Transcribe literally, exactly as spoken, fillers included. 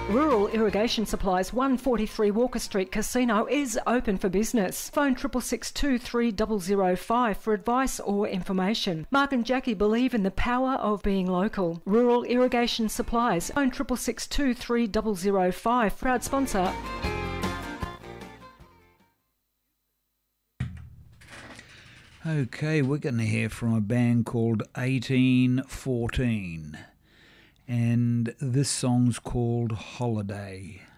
Rural Irrigation Supplies, one forty-three Walker Street Casino is open for business. Phone six six six two three zero zero five for advice or information. Mark and Jackie believe in the power of being local. Rural Irrigation Supplies. Phone six six six two three zero zero five. Proud sponsor. Okay, we're going to hear from a band called eighteen fourteen, and this song's called Holiday.